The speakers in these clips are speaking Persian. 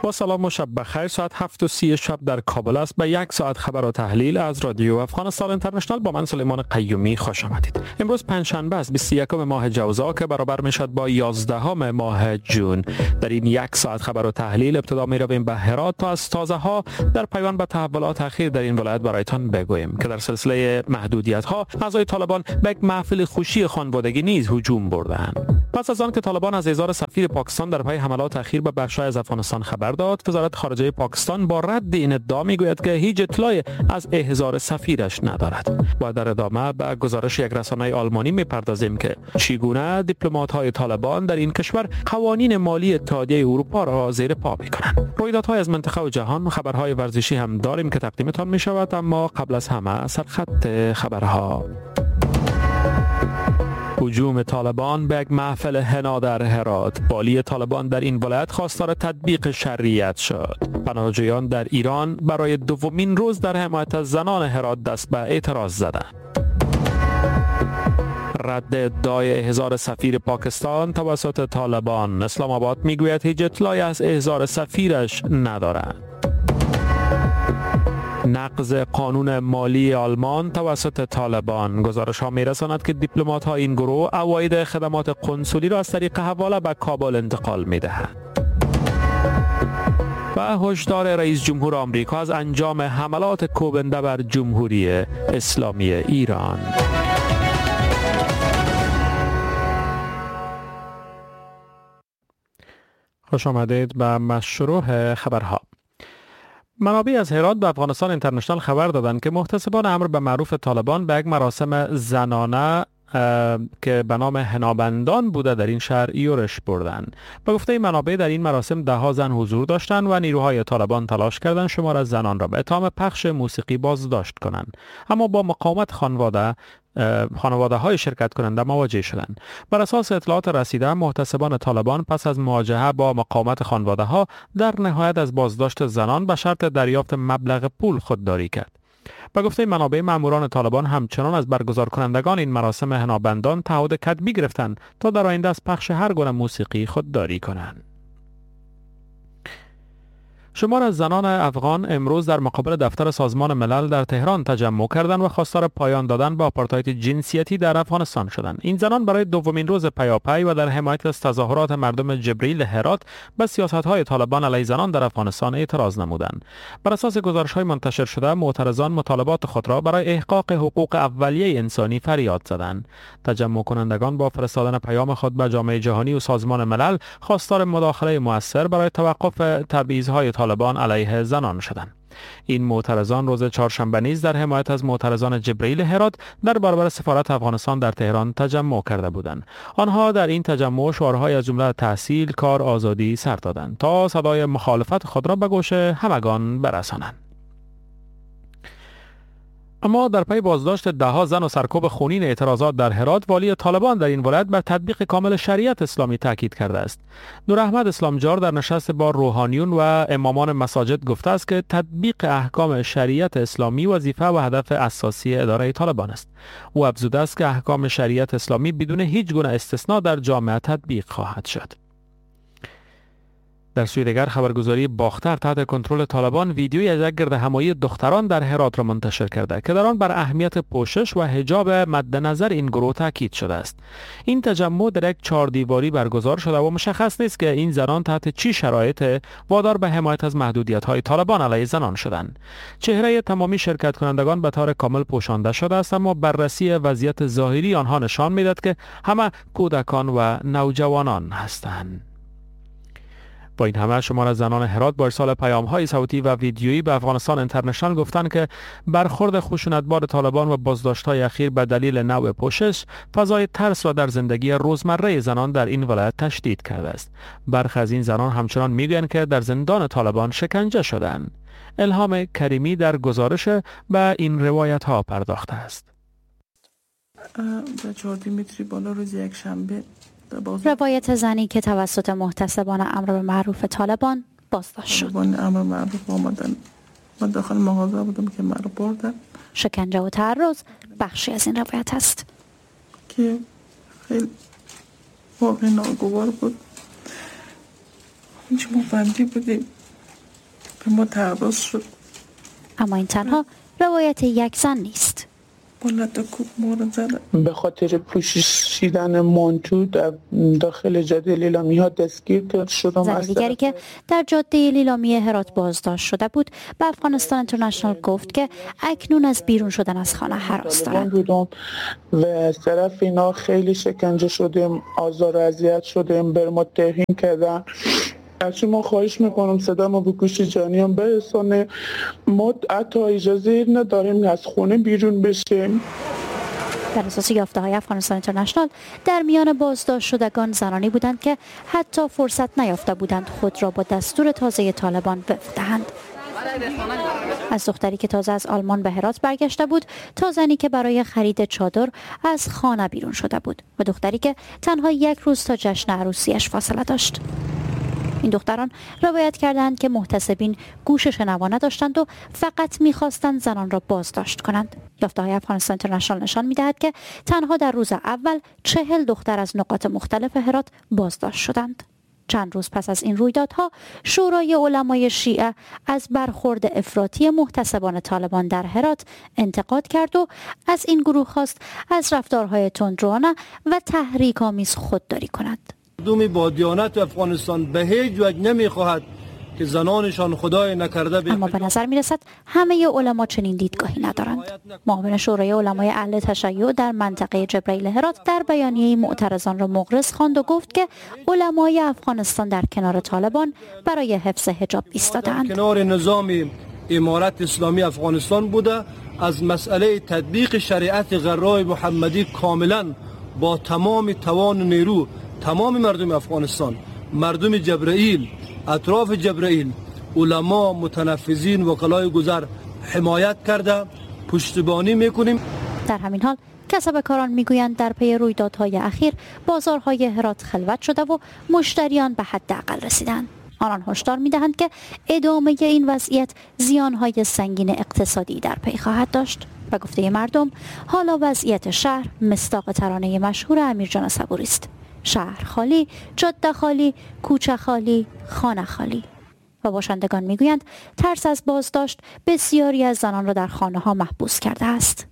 با سلام و شب بخیر. ساعت 7:30 شب در کابل است. به 1 ساعت خبر و تحلیل از رادیو افغانستان اینترنشنال با من سلیمان قیومی خوش آمدید. امروز پنجشنبه است، 21 ماه جوزا که برابر میشد با 11 ماه جون. در این 1 ساعت خبر و تحلیل ابتدا می رویم به هرات تا از تازه ها در پیوند به تحولات اخیر در این ولایت برایتان بگوییم که در سلسله محدودیت ها اعضای طالبان به یک محفل خوشی خانوادگی نیز هجوم بردند. پس از آن که طالبان از احضار سفیر پاکستان در پی حملات اخیر به بخش‌های از افغانستان خبر داد، وزارت خارجه پاکستان با رد این ادعا میگوید که هیچ اطلاعی از احضار سفیرش ندارد. با در ادامه به گزارش یک رسانه آلمانی میپردازیم که چگونه دیپلمات‌های طالبان در این کشور قوانین مالی اتحادیه اروپا را زیر پا می‌کنند. رویدادهای از منطقه و جهان، خبرهای ورزشی هم داریم که تقدیمتان می‌شود، اما قبل از همه سرخط خبرها. هجوم طالبان به یک محفل حنا در هرات. والی طالبان در این ولایت خواستار تطبیق شریعت شد. پناهجویان در ایران برای دومین روز در حمایت از زنان هرات دست به اعتراض زدند. رد ادعای احضار سفیر پاکستان توسط طالبان. اسلام آباد میگوید هیچ اطلاعی از احضار سفیرش ندارد. نقض قانون مالی آلمان توسط طالبان. گزارش ها می رساند که دیپلمات ها این گروه عواید خدمات قنسولی را از طریق حواله به کابل انتقال می دهند. و هشدار رئیس جمهور آمریکا از انجام حملات کوبنده بر جمهوری اسلامی ایران. خوش آمدید به مشروع خبرها. منابع از هرات به افغانستان اینترنشنال خبر دادند که محتسبان امر به معروف طالبان به یک مراسم زنانه که به نام حنابندان بوده در این شهر یورش بردند. به گفته منابع در این مراسم 10 زن حضور داشتند و نیروهای طالبان تلاش کردند شمار از زنان را به اتهام پخش موسیقی بازداشت کنند، اما با مقاومت خانواده های شرکت کننده مواجه شدند. بر اساس اطلاعات رسیده، محتسبان طالبان پس از مواجهه با مقاومت خانواده ها در نهایت از بازداشت زنان به شرط دریافت مبلغ پول خودداری کرد. به گفته منابع، ماموران طالبان همچنان از برگزار کنندگان این مراسم حنابندان تعهد کتبی گرفتند تا در آینده از پخش هر گونه موسیقی خودداری کنند. شمار از زنان افغان امروز در مقابل دفتر سازمان ملل در تهران تجمع کردند و خواستار پایان دادن به آپارتاید جنسیتی در افغانستان شدند. این زنان برای دومین روز پیاپی و در حمایت از تظاهرات مردم جبریل هرات به سیاست‌های طالبان علیه زنان در افغانستان اعتراض نمودند. بر اساس گزارش‌های منتشر شده، معترضان مطالبات خود را برای احقاق حقوق اولیه انسانی فریاد زدند. تجمع کنندگان با فرستادن پیام خود به جامعه جهانی و سازمان ملل خواستار مداخله مؤثر برای توقف تبعیض‌های طالبان علیه زنان شدند. این معترضان روز چهارشنبه نیز در حمایت از معترضان جبریل هرات در برابر سفارت افغانستان در تهران تجمع کرده بودند. آنها در این تجمع شعارهای از جمله تحصیل، کار، آزادی سر دادند تا صدای مخالفت خود را به گوش همگان برسانند. اما در پی بازداشت 10 زن و سرکوب خونین اعتراضات در هرات، والی طالبان در این ولایت بر تطبیق کامل شریعت اسلامی تاکید کرده است. نور احمد اسلامجار در نشست با روحانیون و امامان مساجد گفته است که تطبیق احکام شریعت اسلامی وظیفه و هدف اساسی اداره طالبان است. او افزوده است که احکام شریعت اسلامی بدون هیچ گونه استثنا در جامعه تطبیق خواهد شد. در سوی دیگر، خبرگزاری باختر تحت کنترل طالبان ویدیویی از یک گردهمایی دختران در هرات را منتشر کرده که در آن بر اهمیت پوشش و حجاب مد نظر این گروه تاکید شده است. این تجمع در یک 4 دیواری برگزار شده و مشخص نیست که این زنان تحت چی شرایط وادار به حمایت از محدودیت‌های طالبان علیه زنان شدند. چهره تمامی شرکت کنندگان به طور کامل پوشانده شده است، اما بررسی وضعیت ظاهری آنها نشان می‌دهد که همه کودکان و نوجوانان هستند. با این همه، شمار از زنان هرات با ارسال پیام‌های صوتی و ویدیویی به افغانستان اینترنشنال گفتند که برخورد خشونتبار طالبان و بازداشت‌های اخیر به دلیل نوع پوشش، فضای ترس را در زندگی روزمره زنان در این ولایت تشدید کرده است. برخی از این زنان همچنان میگویند که در زندان طالبان شکنجه شدند. الهام کریمی در گزارش به این روایت‌ها پرداخته است. در 4 متری بالا روز یک شنبه روایت زنی که توسط محتسبان امر به معروف طالبان بازداشت شد. طالبان امر معروف آمدن، من داخل مغازه بودم که مرا بردن. شکنجه و تعرض بخشی از این روایت است که خیلی واقعا ناگوار بود. چون ما بندی بودیم به ما تعرض شد. اما این تنها روایت یک زن نیست. بلد کوب ما رو زدن. به خاطر پوشیدن مانتو در داخل جاده لیلامی ها دستگیر شدم. زن دیگری که در جاده لیلامی هرات بازداشت شده بود به افغانستان اینترنشنال گفت که اکنون از بیرون شدن از خانه هراس دارند و از طرف اینا خیلی شکنجه شدیم، آزار و اذیت شدیم، بر ما توهین کردن. از شما خواهش میکنم صدا ما به گوش جانیان برسانه. ما حتی اجازه نداریم از خونه بیرون بشیم. بر اساس یافته‌های افغانستان اینترنشنال در میان بازداشت شدگان زنانی بودند که حتی فرصت نیافته بودند خود را با دستور تازه طالبان وفق دهند. از دختری که تازه از آلمان به هرات برگشته بود تا زنی که برای خرید چادر از خانه بیرون شده بود و دختری که تنها یک روز تا جشن عروسیش فاصله داشت. این دختران روایت کردند که محتسبین گوش شنوا نداشتند و فقط می‌خواستند زنان را بازداشت کنند. یافته‌های افغانستان اینترنشنال نشان می‌دهد که تنها در روز اول 40 دختر از نقاط مختلف هرات بازداشت شدند. چند روز پس از این رویدادها شورای علمای شیعه از برخورد افراطی محتسبان طالبان در هرات انتقاد کرد و از این گروه خواست از رفتارهای تندروانه و تحریک‌آمیز خودداری کند. مردم با دیانت افغانستان به هیچ وجه نمیخواهد که زنانشان خدای نکرده اما به نظر میرسد همه علما چنین دیدگاهی ندارند. معاون شورای علمای اهل تشیع در منطقه جبرائیل هرات در بیانیه معترضان را مغرض خواند و گفت که علمای افغانستان در کنار طالبان برای حفظ حجاب ایستاده‌اند. کنار نظام امارت اسلامی افغانستان بوده، از مسئله تطبیق شریعت غرای محمدی کاملا با تمام توان و نیرو تمام مردم افغانستان، مردم جبرائیل، اطراف جبرائیل، علما، متنفذین، وکلای گذر حمایت کرده، پشتیبانی میکنیم. در همین حال کسبکاران میگویند در پی رویدادهای اخیر بازارهای هرات خلوت شده و مشتریان به حداقل رسیدند. آنان هشدار میدهند که ادامه این وضعیت زیانهای سنگین اقتصادی در پی خواهد داشت. و گفته مردم حالا وضعیت شهر مصداق ترانه مشهور امیرجان صبوری است: شهر خالی، جاده خالی، کوچه خالی، خانه خالی. و باشندگان میگویند ترس از بازداشت بسیاری از زنان را در خانه ها محبوس کرده است.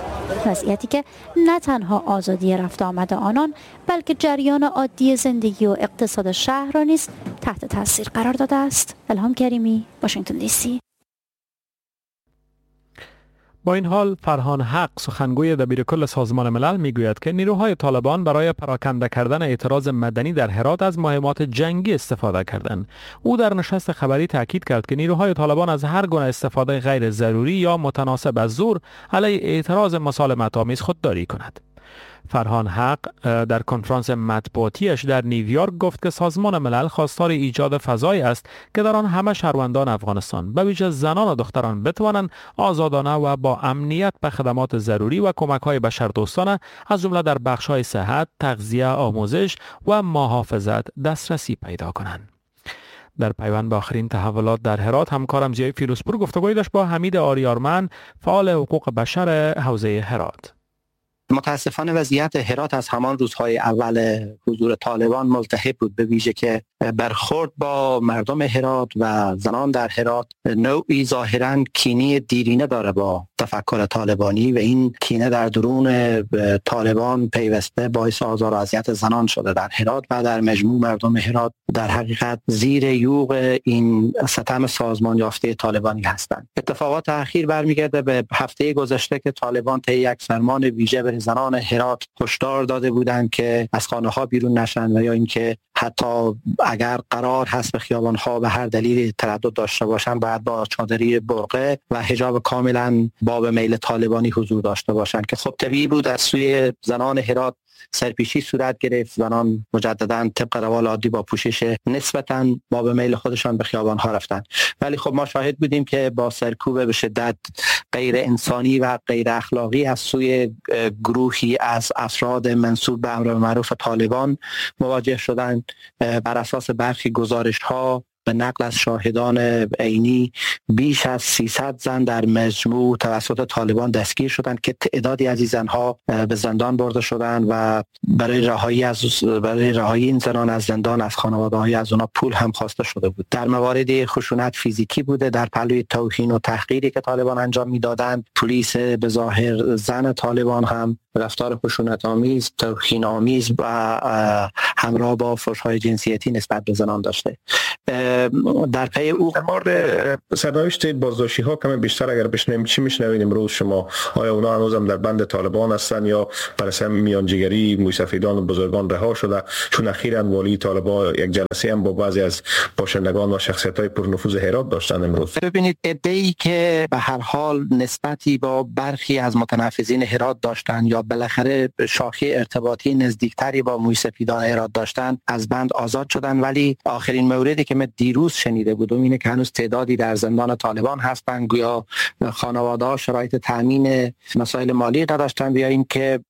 وضعیتی که نه تنها آزادی رفت آمد آنان بلکه جریان عادی زندگی و اقتصاد شهر را نیز تحت تاثیر قرار داده است. الهام کریمی، واشنگتن دی سی. با این حال فرهان حق سخنگوی دبیرکل سازمان ملل میگوید که نیروهای طالبان برای پراکنده کردن اعتراض مدنی در هرات از مهمات جنگی استفاده کردند. او در نشست خبری تاکید کرد که نیروهای طالبان از هر گونه استفاده غیر ضروری یا متناسب از زور علیه اعتراض مسالمت آمیز خودداری کند. فرهان حق در کنفرانس مطبوعاتیش در نیویورک گفت که سازمان ملل خواستار ایجاد فضایی است که در آن همه شهروندان افغانستان به ویژه زنان و دختران بتوانند آزادانه و با امنیت به خدمات ضروری و کمک‌های بشردوستانه از جمله در بخش‌های صحت، تغذیه، آموزش و محافظت دسترسی پیدا کنند. در پیوند به آخرین تحولات در هرات همکارم زیای فیروزپور گفتگوی داشت با حمید آریارمن، فعال حقوق بشر حوزه هرات. متاسفانه وضعیت هرات از همان روزهای اول حضور طالبان ملتهب بود، به ویژه که برخورد با مردم هرات و زنان در هرات نوعی ظاهراً کینه دیرینه داره با تفکر طالبانی و این کینه در درون طالبان پیوسته باعث آزار و اذیت زنان شده در هرات و در مجموع مردم هرات در حقیقت زیر یوغ این ستم سازمان یافته طالبانی هستند. اتفاقات اخیر برمیگرده به هفته گذشته که طالبان طی یک فرمان ویژه به زنان هرات هشدار داده بودند که از خانه ها بیرون نشن و یا اینکه حتی اگر قرار هست به خیابان ها به هر دلیلی تردد داشته باشن باید با چادری برقه و حجاب کاملا باب میل طالبانی حضور داشته باشند که خب طبیعی بود از سوی زنان هرات سرپیچی صورت گرفت. زنان مجددا طبق روال عادی با پوشش نسبتاً باب میل خودشان به خیابان ها رفتند، ولی خب ما شاهد بودیم که با سرکوب به شدت غیر انسانی و غیر اخلاقی از سوی گروهی از افراد منسوب به امر معروف طالبان مواجه شدند. بر اساس برخی گزارش ها به نقل از شاهدان عینی بیش از 300 زن در مجموع توسط طالبان دستگیر شدند که تعدادی از این زنها به زندان برده شدند و برای رهایی این زنان از زندان از خانواده‌های از اونا پول هم خواسته شده بود. در موارد خشونت فیزیکی بوده، در پلوی توهین و تحقیری که طالبان انجام میدادند، پلیس به ظاهر زن طالبان هم رفتار خشونت آمیز، توهین آمیز و همراه با فحش‌های جنسیتی نسبت به زنان داشته. در پی او در مورد سرنوشت بازداشتی ها کمی بیشتر اگر بشنویم چی میشنوید امروز شما؟ آیا اونا هنوزم در بند طالبان هستن یا بر اساس میانجیگری موسفیدان و بزرگان رها شده؟ چون اخیراً والی طالبان یک جلسه هم با بعضی از باشندگان و شخصیت‌های پرنفوذ هرات داشتن امروز. ببینید ادعی که به هر حال نسبتی با برخی از متنفذین هرات داشتن یا بالاخره شاخه ارتباطی نزدیکتری با موسفیدان هرات داشتن از بند آزاد شدن، ولی آخرین موردی که من دیروز شنیده بودم اینه که هنوز تعدادی در زندان طالبان هستن، گویا خانواده‌ها شرایط تامین مسائل مالی نداشتن یا اینکه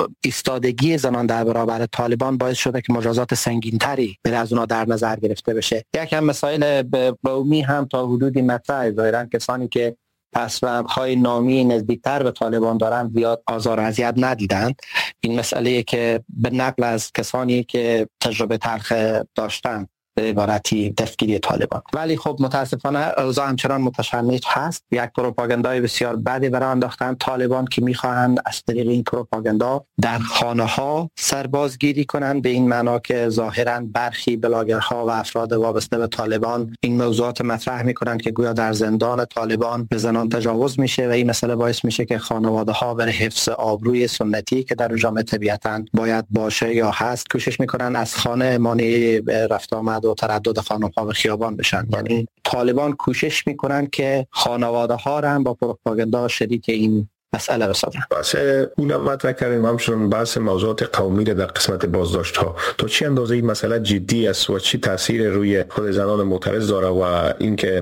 ایستادگی زنان در برابر طالبان باعث شده که مجازات سنگین‌تری از اونها در نظر گرفته بشه. یکم مسائل قومی هم تا حدودی مطرحه. ظاهراً کسانی که پسوندهای نامی نزدیکتر به طالبان دارند زیاد آزار و اذیت ندیدند. این مسئله که به نقل از کسانی که تجربه تلخ داشتن به عبارتی دستگیری طالبان، ولی خب متاسفانه اوضاع همچنان متشنج هست. یک پروپاگاندای بسیار بدی برای انداختن طالبان که میخواهند از طریق این پروپاگاندا در خانه ها سربازگیری کنند، به این معنا که ظاهرا برخی بلاگرها و افراد وابسته به طالبان این موضوعات مطرح میکنند که گویا در زندان طالبان به زنان تجاوز میشه و این مسئله باعث میشه که خانواده ها برای حفظ آبروی سنتی که در جامعه طبیعتاً باید باشه یا هست کوشش میکنن از خانه مانع رفت آمد و تردد خانم‌ها به خیابان بشن. یعنی طالبان کوشش میکنن که خانواده ها را هم با پروپاگاندا شریک این مسئله بسازن. بس اونم مطرح کردیم همچنان بحث موضوعات قومی در قسمت بازداشت ها، تا چه اندازه این مسئله جدی است و چی تاثیر روی خود زنان معترض داره و اینکه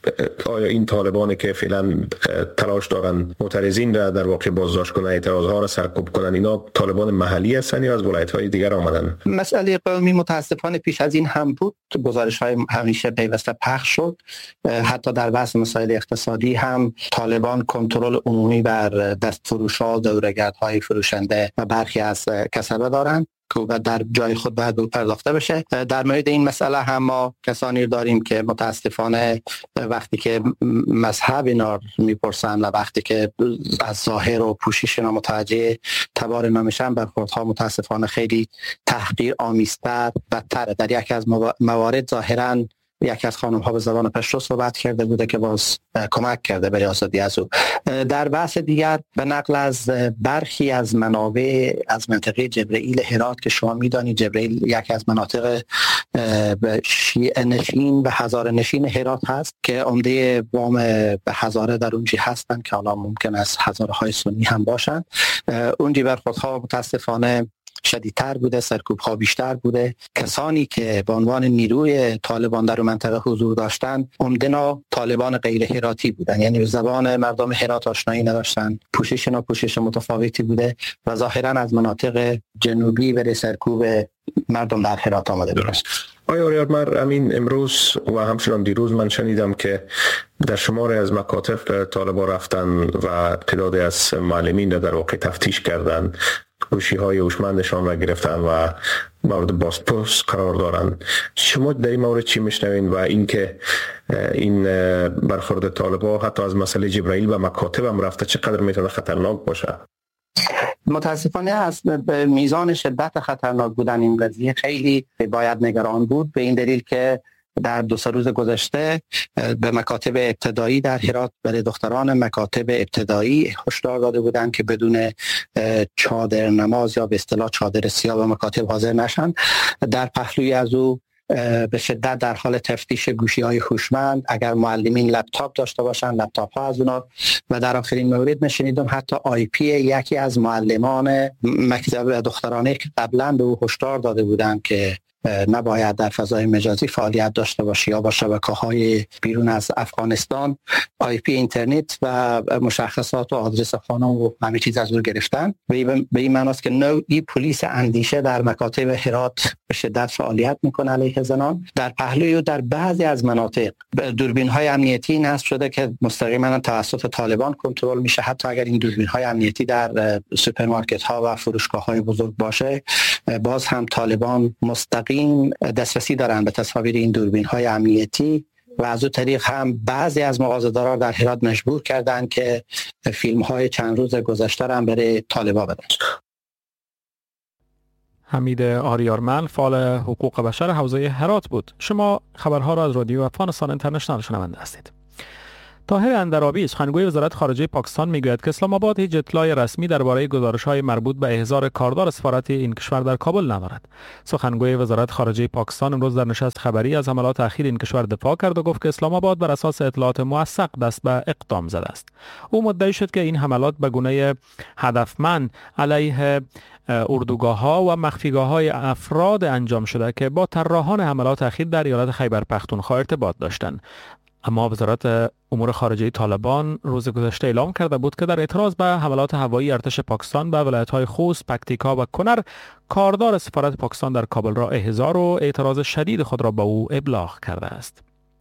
آیا این طالبانی که فعلا تلاش دارن معترضین را در واقع بازداشت کنن، اعتراضها را سرکوب کنن، اینا طالبان محلی هستن یا از ولایت‌های دیگر آمدن؟ مسئله قومی متاسفانه پیش از این هم بود، گزارش‌های همیشه پیوسته پخش شد. حتی در بحث مسائل اقتصادی هم طالبان کنترل عمومی بر دستفروش‌ها، دوره‌گردهای فروشنده و برخی از کسبه دارند که در جای خود باید پرداخته بشه. در مورد این مسئله هم ما کسانی داریم که متاسفانه وقتی که مذهب اینا میپرسن و وقتی که از ظاهر و پوشش اینا متوجه تبار نمیشن، برخوردها متاسفانه خیلی تحقیر آمیزتر بدتره. در یکی از موارد ظاهراً یکی از خانم ها به زبان پشتو صحبت کرده بوده که باز کمک کرده برای آزادی از او. در بحث دیگر به نقل از برخی از منابع از منطقه جبرئیل هرات که شما میدانید جبرئیل یکی از مناطق شیعه نشین و هزاره نشین هرات هست که عمده وام به هزاره در اونجی هستند که حالا ممکن است هزاره های سنی هم باشند. اونجی برخوردها متاسفانه شدیدتر بوده، سرکوب‌ها بیشتر بوده. کسانی که به عنوان نیروی طالبان در منطقه حضور داشتند عمدنا طالبان غیر هراتی بودند، یعنی به زبان مردم هرات آشنایی نداشتند، پوشش متفاوتی بوده و ظاهراً از مناطق جنوبی برای سرکوب مردم در هرات آمده بودند. آیا آریارمر امین امروز و همچنان دیروز من شنیدم که در شماری از مکاتب طالبان رفتن و تعدادی از معلمین در واقع تفتیش کردن، گوشی‌های هوشمندشان را گرفتن و مورد بازپرس قرار دارن. شما در این مورد چی میشنوین و اینکه این برخورد طالبان حتی از مسئله جبرائیل و مکاتب هم رفته چقدر میتونه خطرناک باشه؟ متاسفانه از به میزان شدت خطرناک بودن این قضیه خیلی باید نگران بود، به این دلیل که در 2-3 روز گذشته به مکاتب ابتدایی در هرات برای دختران مکاتب ابتدایی هشدار داده بودند که بدون چادر نماز یا به اصطلاح چادر سیاه به مکاتب حاضر نشن. در پهلوی از او به شدت در حال تفتیش گوشی‌های هوشمند، اگر معلمین لپتاپ داشته باشن لپتاپ‌ها از اونا، و در آخرین مورد نشنیدم حتی آی پی یکی از معلمان مکتب دخترانه که قبلا به او هشدار داده بودند که نباید در فضای مجازی فعالیت داشته باشی یا با شبکه‌های بیرون از افغانستان IP اینترنت و مشخصات و آدرس خانه و همه چیز از او گرفتن. به این معنی است که نوعی پلیس اندیشه در مکاتب هرات به شدت فعالیت میکنه علیه زنان. در پهلوی و در بعضی از مناطق دوربین‌های امنیتی نصب شده که مستقیما توسط طالبان کنترل میشه. حتی اگر این دوربین‌های امنیتی در سوپرمارکت‌ها و فروشگاه‌های بزرگ باشه، باز هم طالبان مستقیم دسترسی دارن به تصاویر این دوربین‌های امنیتی و از اون طریق هم بعضی از مغازه‌داران در هرات مجبور کردند که فیلم‌های چند روز گذشته را برای طالبان بدن. حمید آریارمن فعال حقوق بشر حوزه هرات بود. شما خبرها را از رادیو افغانستان اینترنشنال شنونده هستید. طاهر اندرابی سخنگوی وزارت خارجه پاکستان میگوید که اسلام آباد هیچ اطلاع رسمی درباره گزارش‌های مربوط به احضار کاردار سفارت این کشور در کابل ندارد. سخنگوی وزارت خارجه پاکستان امروز در نشست خبری از حملات اخیر این کشور دفاع کرد و گفت که اسلام آباد بر اساس اطلاعات موثق دست به اقدام زده است. او مدعی شد که این حملات به گونه هدفمند علیه اردوگاه‌ها و مخفیگاه‌های افراد انجام شده که با طراحان حملات اخیر در ایالت خیبر پختونخوا ارتباط داشتند. اما وزارت امور خارجه طالبان روز گذشته اعلام کرده بود که در اعتراض به حملات هوایی ارتش پاکستان به ولایت‌های خوست، پکتیکا و کنر، کاردار سفارت پاکستان در کابل را احضار و اعتراض شدید خود را به او ابلاغ کرده است.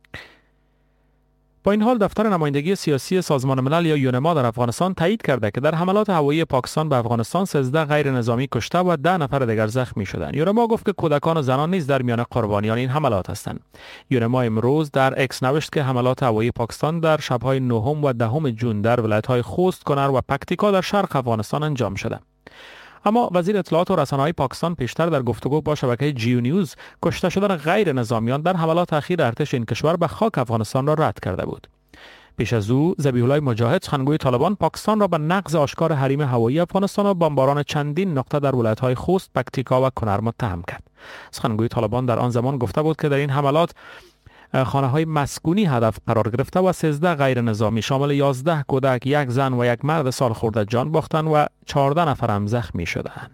با این حال دفتر نمایندگی سیاسی سازمان ملل یا یونما در افغانستان تایید کرده که در حملات هوایی پاکستان به افغانستان 13 غیر نظامی کشته و 10 نفر دیگر زخمی شدند. یونما گفت که کودکان و زنان نیز در میان قربانیان این حملات هستند. یونما امروز در اکس نوشت که حملات هوایی پاکستان در شب‌های 9 و 10 جون در ولایت‌های خوست، کنر و پکتیکا در شرق افغانستان انجام شده. اما وزیر اطلاعات و رسانه‌های پاکستان پیشتر در گفتگو با شبکه جیو نیوز کشته شدن غیر نظامیان در حملات اخیر ارتش این کشور به خاک افغانستان را رد کرده بود. پیش از او ذبیح الله مجاهد سخنگوی طالبان پاکستان را به نقض آشکار حریم هوایی افغانستان و بمباران چندین نقطه در ولایت‌های خوست، پکتیکا و کنر متهم کرد. سخنگوی طالبان در آن زمان گفته بود که در این حملات خانه‌های مسکونی هدف قرار گرفته و 13 غیر نظامی شامل 11 کودک، یک زن و یک مرد سالخورده جان باختند و 14 نفر هم زخمی شدند.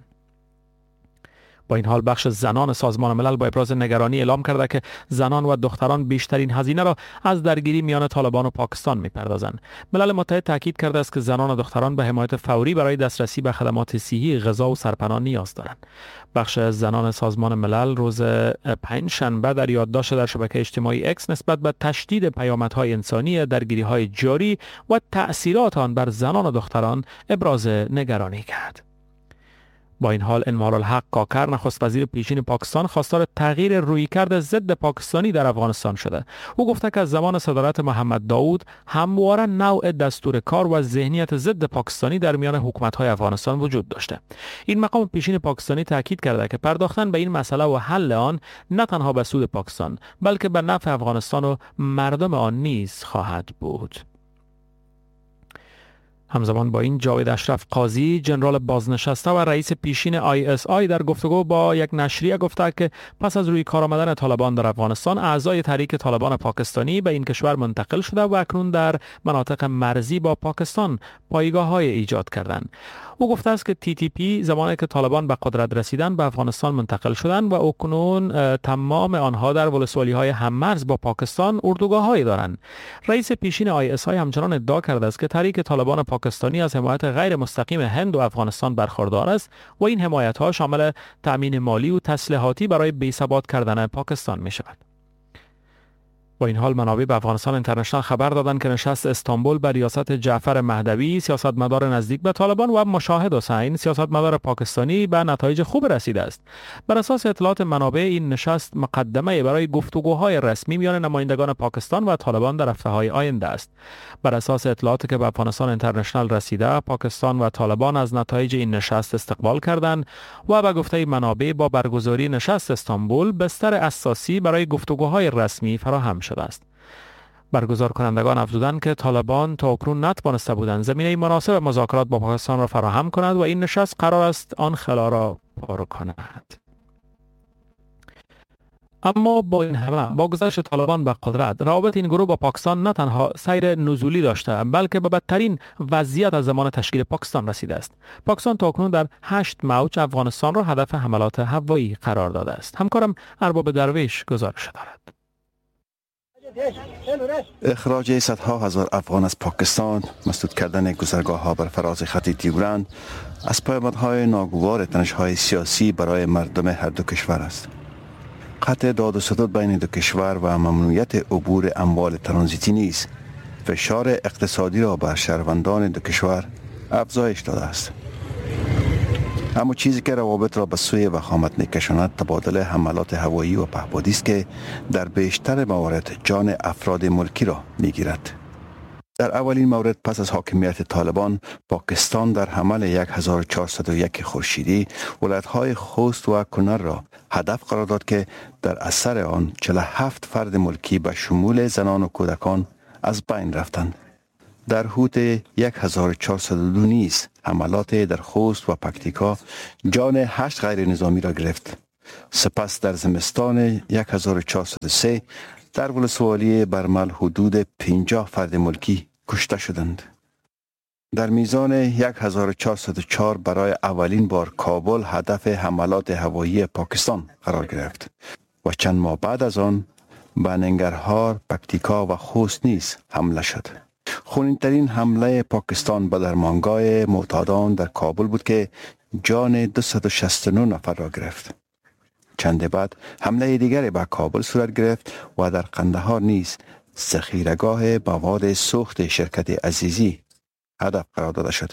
با این حال بخش زنان سازمان ملل با ابراز نگرانی اعلام کرده که زنان و دختران بیشترین هزینه را از درگیری میان طالبان و پاکستان می‌پردازند. ملل متحد تاکید کرده است که زنان و دختران به حمایت فوری برای دسترسی به خدمات صحی، غذا و سرپناه نیاز دارند. بخش زنان سازمان ملل روز پنجشنبه در یادداشت در شبکه اجتماعی اکس نسبت به تشدید پیامدهای انسانی درگیری‌های جاری و تأثیرات آن بر زنان و دختران ابراز نگرانی کرد. با این حال انوار الحق کاکر نخست وزیر پیشین پاکستان خواستار تغییر رویکرد ضد پاکستانی در افغانستان شده. او گفته که از زمان صدارت محمد داود همواره نوع دستور کار و ذهنیت ضد پاکستانی در میان حکومت‌های افغانستان وجود داشته. این مقام پیشین پاکستانی تاکید کرده که پرداختن به این مسئله و حل آن نه تنها به سود پاکستان بلکه به نفع افغانستان و مردم آن نیز خواهد بود. همزمان با این جاوید اشرف قاضی جنرال بازنشسته و رئیس پیشین ISI در گفتگو با یک نشریه گفته که پس از روی کار آمدن طالبان در افغانستان اعضای تحریک طالبان پاکستانی به این کشور منتقل شده و اکنون در مناطق مرزی با پاکستان پایگاه‌های ایجاد کردند. او گفته است که TTP زمانی که طالبان به قدرت رسیدن به افغانستان منتقل شدند و اکنون تمام آنها در ولسوالی‌های هممرز با پاکستان اردوگاه‌هایی دارند. رئیس پیشین ISI همچنان ادعا کرده است که تحریک طالبان پاکستانی از حمایت غیر مستقیم هند و افغانستان برخوردار است و این حمایت‌ها شامل تأمین مالی و تسلیحاتی برای بی‌ثبات کردن پاکستان می‌شود. با این حال منابع به افغانستان اینترنشنال خبر دادند که نشست استانبول بر ریاست جعفر مهدوی سیاستمدار نزدیک به طالبان و مشاهد حسین سیاستمدار پاکستانی به نتایج خوب رسیده است. بر اساس اطلاعات منابع این نشست مقدمه برای گفتگوهای رسمی میان نمایندگان پاکستان و طالبان در هفته‌های آینده است. بر اساس اطلاعاتی که به افغانستان اینترنشنال رسیده، پاکستان و طالبان از نتایج این نشست استقبال کردند و به گفته منابع با برگزاری نشست استانبول بستر اساسی برای گفتگوهای رسمی فراهم شده است. برگزار کنندگان افزودند که طالبان تا اکنون نتوانسته بودند زمینه مناسب مذاکرات با پاکستان را فراهم کند و این نشست قرار است آن خلا را پر کند. اما با این همه با گذشت طالبان به قدرت، روابط این گروه با پاکستان نه تنها سیر نزولی داشته بلکه به بدترین وضعیت از زمان تشکیل پاکستان رسیده است. پاکستان تاکنون در 8 موج افغانستان را هدف حملات هوایی قرار داده است. همکارم ارباب درویش گزارش دارد. اخراج صدها هزار افغان از پاکستان، مسدود کردن گذرگاه ها بر فراز خط دیورند از پیامدهای ناگوار تنش‌های سیاسی برای مردم هر دو کشور است. قطع داد و ستد بین دو کشور و ممنوعیت عبور اموال ترانزیتی نیز فشار اقتصادی را بر شهروندان دو کشور افزایش داده است. اما چیزی که روابط را به سوی وخامت می‌کشاند تبادل حملات هوایی و پهپادی است که در بیشتر موارد جان افراد ملکی را می‌گیرد. در اولین مورد پس از حاکمیت طالبان، پاکستان در حمل 1401 خورشیدی ولایت‌های خوست و کنر را هدف قرار داد که در اثر آن 47 فرد ملکی به شمول زنان و کودکان از بین رفتند. در حوت 1402 نیز حملات در خوست و پکتیکا جان 8 غیر نظامی را گرفت. سپس در زمستان 1403 در ولسوالی برمل حدود 50 فرد ملکی کشته شدند. در میزان 1404 برای اولین بار کابل هدف حملات هوایی پاکستان قرار گرفت و چند ماه بعد از آن به ننگرهار، پکتیکا و خوست نیز حمله شد. خونین‌ترین حمله پاکستان به درمانگاه معتادان در کابل بود که جان 269 نفر را گرفت. چند بعد حمله دیگری به کابل صورت گرفت و در قندهار نیز ذخیره‌گاه مواد سوخت شرکت عزیزی هدف قرار داده شد.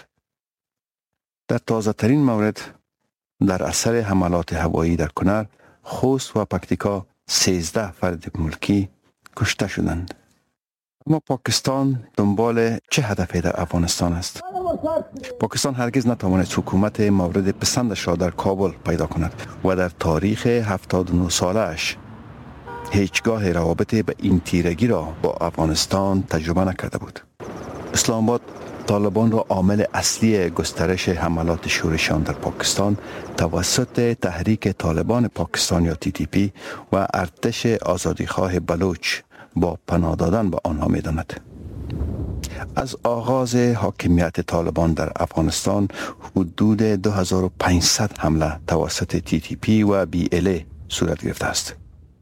در تازه ترین مورد در اثر حملات هوایی در کنر، خوست و پکتیکا 13 فرد ملکی کشته شدند. اما پاکستان دنبال چه هدفی در افغانستان است؟ پاکستان هرگز نتوانست حکومت مورد پسندش را در کابل پیدا کند و در تاریخ 79 سالش هیچگاه روابط به این تیرگی را با افغانستان تجربه نکرده بود. اسلام آباد طالبان را عامل اصلی گسترش حملات شورشیان در پاکستان توسط تحریک طالبان پاکستان یا TTP و ارتش آزادیخواه بلوچ با پناه دادن به آنها می‌داند. از آغاز حاکمیت طالبان در افغانستان حدود 2500 حمله توسط TTP و BLA صورت گرفته است.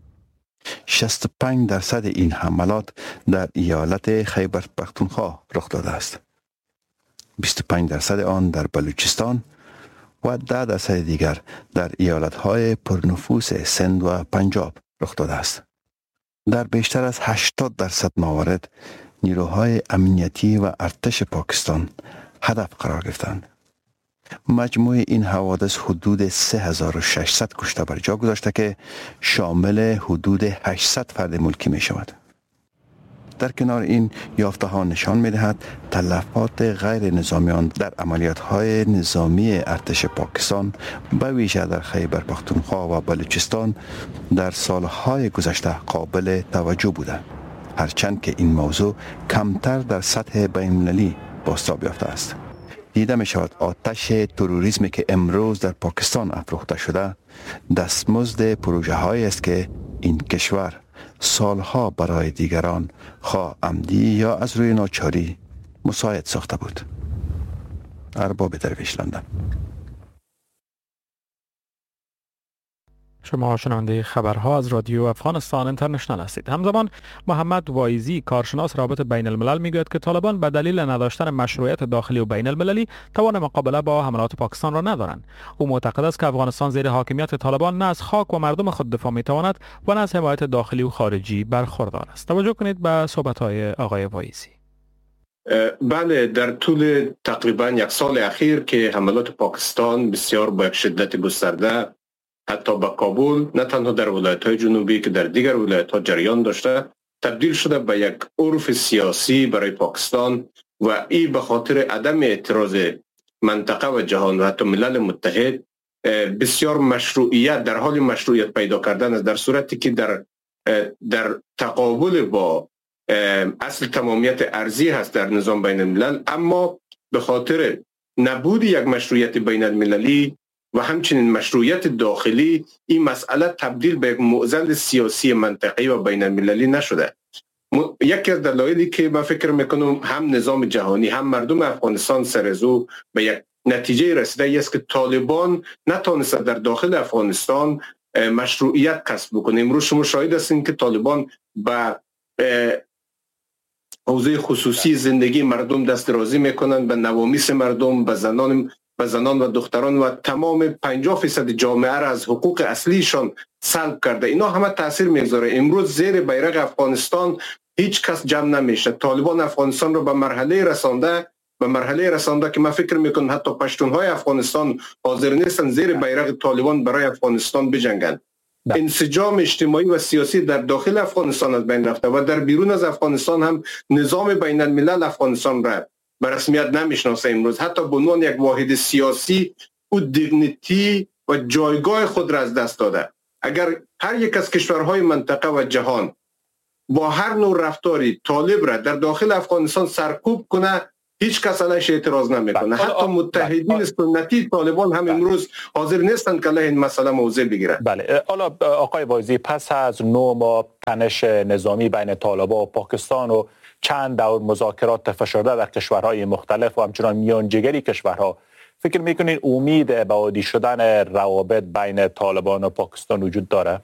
65% این حملات در ایالت خیبر پختونخوا رخ داده است. 25% آن در بلوچستان و 10% دیگر در ایالت‌های پرنفوس سند و پنجاب رخ داده است. در بیشتر از 80% موارد نیروهای امنیتی و ارتش پاکستان هدف قرار گرفتند. مجموع این حوادث حدود 3600 کشته بر جا گذاشته که شامل حدود 800 فرد ملکی می شود. در کنار این یافته ها نشان می دهد تلفات غیر نظامیان در عملیات های نظامی ارتش پاکستان به ویژه در خیبر پختونخوا و بلوچستان در سالهای گذشته قابل توجه بوده، هرچند که این موضوع کمتر در سطح بین‌المللی بازتاب یافته است. دیده می شود آتش تروریسمی که امروز در پاکستان افروخته شده دستمزد پروژه هایی است که این کشور سالها برای دیگران خواه عمدی یا از روی ناچاری مساعد ساخته بود. ارباب درویش، لندن. شما شنونده خبرها از رادیو افغانستان اینترنشنال هستید. همزمان محمد وایزی کارشناس روابط بین الملل میگوید که طالبان به دلیل نداشتن مشروعیت داخلی و بین المللی توان مقابله با حملات پاکستان را ندارند. او معتقد است که افغانستان زیر حاکمیت طالبان نه از خاک و مردم خود دفاع میتواند و نه از حمایت داخلی و خارجی برخوردار است. توجه کنید به صحبت‌های آقای وایزی. بله، در طول تقریبا یک سال اخیر که حملات پاکستان بسیار با یک شدت گسترده حتی به کابل، نه تنها در ولایت‌های جنوبی که در دیگر ولایت‌ها جریان داشته، تبدیل شده به یک عرف سیاسی برای پاکستان و این به خاطر عدم اعتراض منطقه و جهان و حتی ملل متحد بسیار مشروعیت در حال مشروعیت پیدا کردن است، در صورتی که در تقابل با اصل تمامیت ارضی هست در نظام بین الملل، اما به خاطر نبود یک مشروعیت بین المللی و همچنین مشروعیت داخلی این مسئله تبدیل به یک معضل سیاسی منطقه‌ای و بین المللی نشده. یکی از دلایلی که من فکر میکنم هم نظام جهانی هم مردم افغانستان سرزو به یک نتیجه رسیده است که طالبان نتونسته در داخل افغانستان مشروعیت کسب بکنه. امروز شما شاهد هستین که طالبان به حوزه خصوصی زندگی مردم دست درازی میکنن، به نوامیس مردم، به زنان و دختران و تمام 50% جامعه را از حقوق اصلیشان سلب کرده. اینا همه تاثیر میگذاره. امروز زیر بیرق افغانستان هیچ کس جمع نمیشه. طالبان افغانستان رو به مرحله رسانده که من فکر میکنم حتی پشتونهای افغانستان حاضر نیستن زیر بیرق طالبان برای افغانستان بجنگند. انسجام اجتماعی و سیاسی در داخل افغانستان از بین رفته و در بیرون از افغانستان هم نظام بین الملل افغانستان را به رسمیت نمیشناسه. امروز حتی به عنوان یک واحد سیاسی او دیگنیتی و جایگاه خود را از دست داده. اگر هر یک از کشورهای منطقه و جهان با هر نوع رفتاری طالب را در داخل افغانستان سرکوب کنه، هیچ کس علیش اعتراض نمیکنه. حتی متحدین سنتی طالبان هم امروز حاضر نیستند که علیه این مسئله موضع بگیرند. بله، حالا آقای وایزی، پس از 9 ماه تنش نظامی بین طالبان و پاکستان و چند دور مذاکرات فشرده در کشورهای مختلف و همچنان میانجیگری کشورها، فکر میکنین امید به عادی شدن روابط بین طالبان و پاکستان وجود داره؟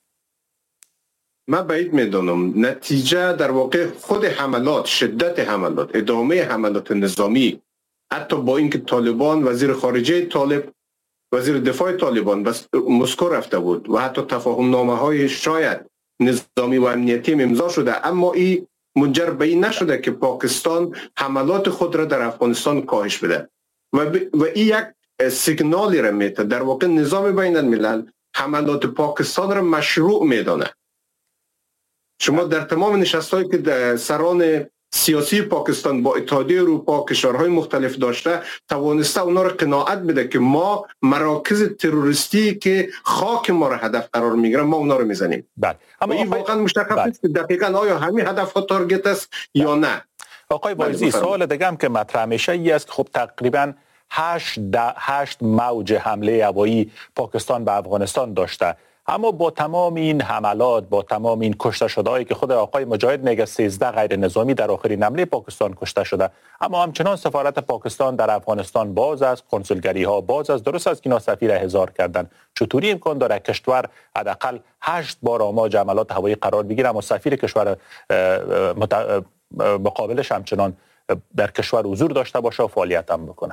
من بعید میدونم. نتیجه در واقع خود حملات، شدت حملات، ادامه حملات نظامی، حتی با اینکه طالبان، وزیر خارجه طالب، وزیر دفاع طالبان بس مسکو رفته بود و حتی تفاهم نامه های شاید نظامی و امنیتی امضا شده، اما این منجر به این نشده که پاکستان حملات خود را در افغانستان کاهش بده و این یک سیگنالی را میده. در واقع نظام بین الملل حملات پاکستان را مشروع میدانه. شما در تمام نشست‌هایی که سران سیاسی پاکستان با اتحادیه اروپا کشورهای مختلف داشته، توانسته اونا را قناعت بده که ما مراکز تروریستی که خاک ما را هدف قرار میگیرن ما اونا رو میزنیم. بله، اما این واقعا مشخص است که دقیقاً آیا همین هدف ها تارگت است یا نه. آقای وایزی، سوال دیگه هم که مطرح میشه این است که خب تقریباً 8 موج حمله هوایی پاکستان به افغانستان داشته، اما با تمام این حملات، با تمام این کشته شده‌هایی که خود آقای مجاهد میگه 13 غیر نظامی در آخرین حمله پاکستان کشته شده، اما همچنان سفارت پاکستان در افغانستان باز است، کنسولگری ها باز است. درست است که اینا سفیر احضار کردن. چطوری امکان داره کشور حداقل 8 بار آماج حملات هوایی قرار بگیره اما سفیر کشور مقابلش همچنان در کشور حضور داشته باشه و فعالیت هم بکنه؟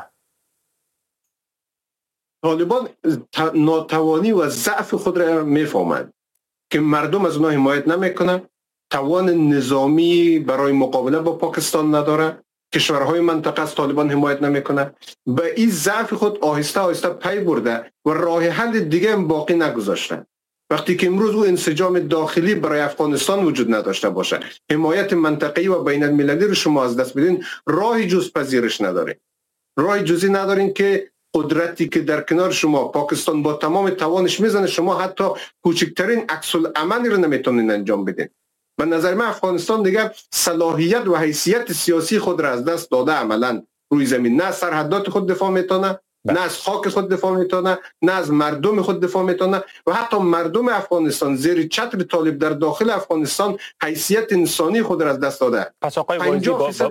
طالبان ناتوانی و ضعف خود را میفهمند که مردم از اونها حمایت نمیکنن، توان نظامی برای مقابله با پاکستان نداره، کشورهای منطقه از طالبان حمایت نمیکنه. به این ضعف خود آهسته آهسته پی برده و راه حل دیگه هم باقی نگذاشته. وقتی که امروز او انسجام داخلی برای افغانستان وجود نداشته باشه، حمایت منطقه‌ای و بین المللی رو شما از دست بدین، راهی جز پذیرش ندارین. راهی جزی ندارین که قدرتی که در کنار شما پاکستان با تمام توانش میزنه، شما حتی کوچکترین عکس العملی رو نمیتونین انجام بدین. به نظر من افغانستان دیگه صلاحیت و حیثیت سیاسی خود را از دست داده عملا روی زمین. نه سرحدات خود دفاع میتونه، نه از خاک خود دفاع میتونه، نه از مردم خود دفاع میتونه و حتی مردم افغانستان زیر چتر طالب در داخل افغانستان حیثیت انسانی خود را از دست داده. پس آقای وایزی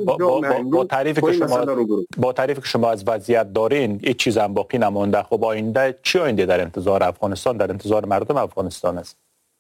با تعریفی که شما از وضعیت دارین هیچ چیز هم باقی نمونده. خب آینده چی آینده در انتظار افغانستان، در انتظار مردم افغانستان است؟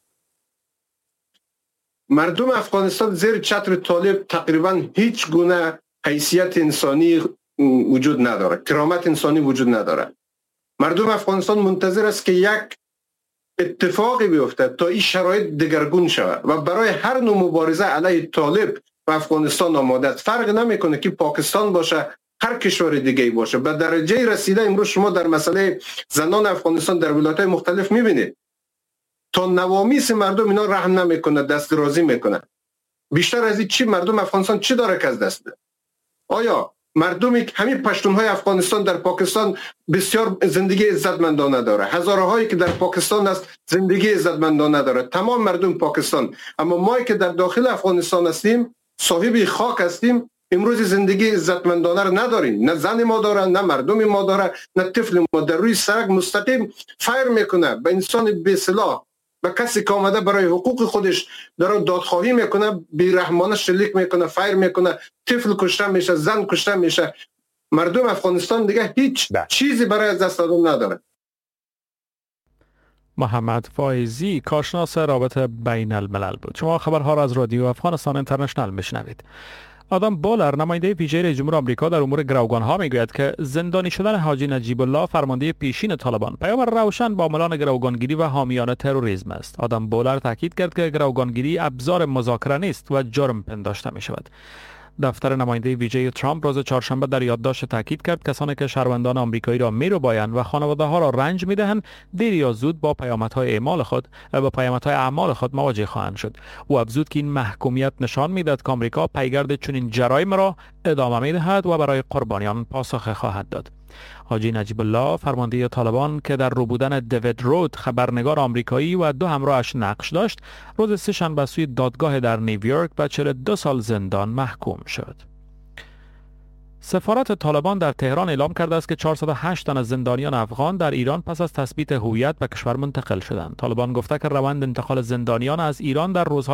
مردم افغانستان زیر چتر طالب تقریبا هیچ گونه حیثیت انسانی وجود نداره، کرامت انسانی وجود نداره. مردم افغانستان منتظر است که یک اتفاقی بیفته تا این شرایط دگرگون شود و برای هر نوع مبارزه علیه طالب و افغانستان آماده است. فرق نمیکنه که پاکستان باشه، هر کشور دیگه باشه. به درجه رسیده امروز شما در مسئله زنان افغانستان در ولایت‌های مختلف میبینید تا نوامیس مردم اینا رحم نمیکنه، دست درازی میکنه. بیشتر از این چی مردم افغانستان چی داره که از دست بده؟ آیا مردمی همین پشتونهای افغانستان در پاکستان بسیار زندگی عزتمندانه داره، هزارهایی که در پاکستان است زندگی عزتمندانه داره، تمام مردم پاکستان. اما ما که در داخل افغانستان هستیم، صاحب خاک هستیم، امروز زندگی عزتمندانه رو نداریم. نه زن ما داره، نه مردم ما داره، نه طفل ما در روی سرک مستقیم فایر میکنه به انسان بی سلاح، به کسی که آمده برای حقوق خودش داره دادخواهی میکنه، بیرحمانه شلیک میکنه، فایر میکنه، طفل کشته میشه، زن کشته میشه. مردم افغانستان دیگه هیچ چیزی برای از دست دادن نداره. محمد فایزی کارشناس رابطه بین الملل بود. شما خبرها را از رادیو افغانستان اینترنشنال میشنوید. آدم بولر نماینده ویژه رئیس جمهور آمریکا در امور گروگانها میگوید که زندانی شدن حاجی نجیب الله فرمانده پیشین طالبان پیام روشن با عاملان گروگانگیری و حامیان تروریسم است. آدم بولر تاکید کرد که گروگانگیری ابزار مذاکره نیست و جرم پنداشته می شود. دفتر نماینده ویژه ترامپ روز چهارشنبه در یادداشت تاکید کرد کسانی که شهروندان آمریکایی را می‌روبایند و خانواده ها را رنج می‌دهند دیر یا زود با پیامدهای اعمال خود مواجه خواهند شد. او افزود که این محکومیت نشان می‌دهد که آمریکا پیگرد چنین جرایم را ادامه می‌دهد و برای قربانیان پاسخ خواهد داد. حاجی نجیب الله فرمانده طالبان که در رو بودن دیوید رود خبرنگار آمریکایی و 2 همراهش نقش داشت روز سه‌شنبه سوی دادگاه در نیویورک به 42 سال زندان محکوم شد. سفارت طالبان در تهران اعلام کرده است که 408 تن از زندانیان افغان در ایران پس از تثبیت هویت به کشور منتقل شدند. طالبان گفته که روند انتقال زندانیان از ایران در روزهای